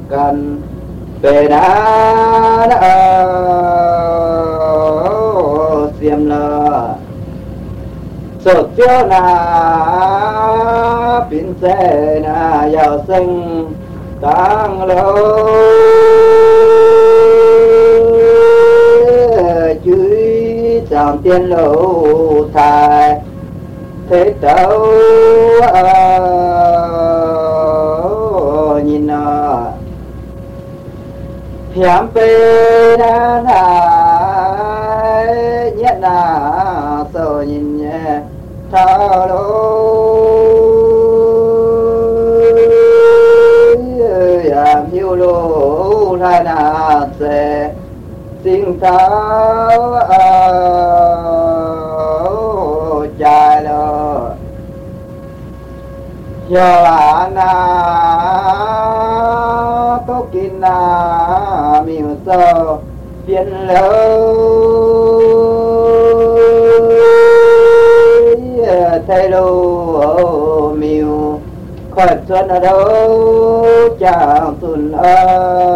cần về đã xiêm lờ sốt chiếu na pin xe na giàu sinh tăng lâu chuối chàng tiên lâu thai thế tấu nhìn nó hiểm phê na nhất là sầu nhìn nhẹ thao lối hiu lô ra na sẽ sinh thao chạy lo do na có kinh na miêu sơ biến lối thay lô miêu khỏi xuân ở đâu chẳng xuân ơi